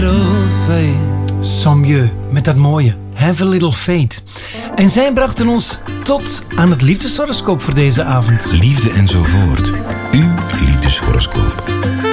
Sommieu, met dat mooie Have a Little Faith. En zij brachten ons tot aan het liefdeshoroscoop voor deze avond. Liefde enzovoort. Uw liefdeshoroscoop.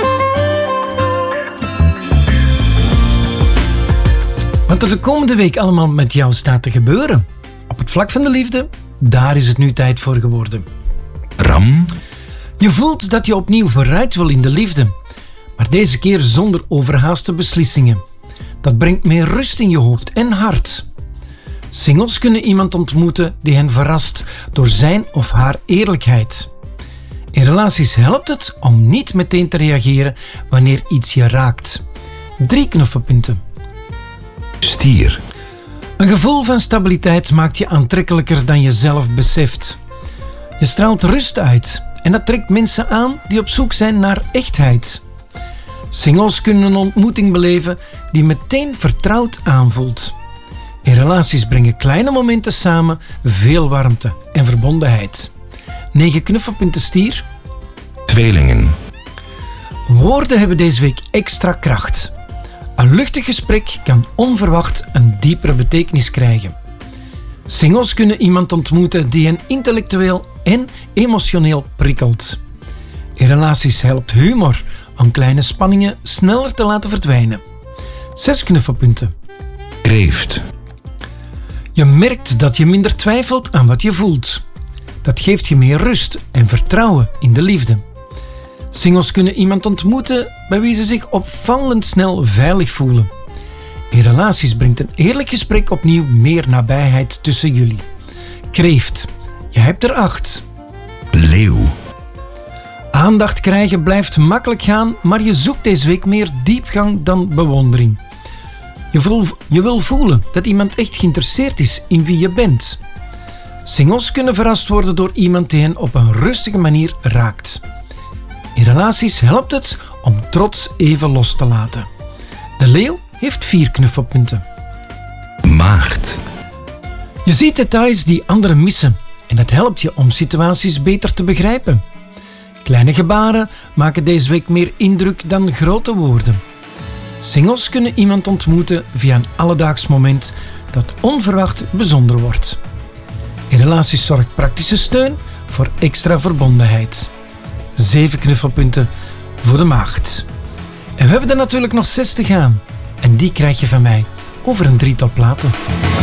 Wat er de komende week allemaal met jou staat te gebeuren. Op het vlak van de liefde, daar is het nu tijd voor geworden. Ram. Je voelt dat je opnieuw vooruit wil in de liefde. Maar deze keer zonder overhaaste beslissingen. Dat brengt meer rust in je hoofd en hart. Singles kunnen iemand ontmoeten die hen verrast door zijn of haar eerlijkheid. In relaties helpt het om niet meteen te reageren wanneer iets je raakt. 3 knuffelpunten. Stier. Een gevoel van stabiliteit maakt je aantrekkelijker dan je zelf beseft. Je straalt rust uit en dat trekt mensen aan die op zoek zijn naar echtheid. Singles kunnen een ontmoeting beleven die meteen vertrouwd aanvoelt. In relaties brengen kleine momenten samen veel warmte en verbondenheid. 9 knuffelpunten stier. Tweelingen. Woorden hebben deze week extra kracht. Een luchtig gesprek kan onverwacht een diepere betekenis krijgen. Singles kunnen iemand ontmoeten die hen intellectueel en emotioneel prikkelt. In relaties helpt humor om kleine spanningen sneller te laten verdwijnen. 6 knuffelpunten. Kreeft. Je merkt dat je minder twijfelt aan wat je voelt. Dat geeft je meer rust en vertrouwen in de liefde. Singles kunnen iemand ontmoeten bij wie ze zich opvallend snel veilig voelen. In relaties brengt een eerlijk gesprek opnieuw meer nabijheid tussen jullie. Kreeft. Je hebt er 8. Leeuw. Aandacht krijgen blijft makkelijk gaan, maar je zoekt deze week meer diepgang dan bewondering. Je wil voelen dat iemand echt geïnteresseerd is in wie je bent. Singles kunnen verrast worden door iemand die hen op een rustige manier raakt. In relaties helpt het om trots even los te laten. De leeuw heeft 4 knuffelpunten. Maagd. Je ziet details die anderen missen en dat helpt je om situaties beter te begrijpen. Kleine gebaren maken deze week meer indruk dan grote woorden. Singles kunnen iemand ontmoeten via een alledaags moment dat onverwacht bijzonder wordt. In relaties zorgt praktische steun voor extra verbondenheid. 7 knuffelpunten voor de maagd. En we hebben er natuurlijk nog 6 te gaan. En die krijg je van mij over een 3-tal platen.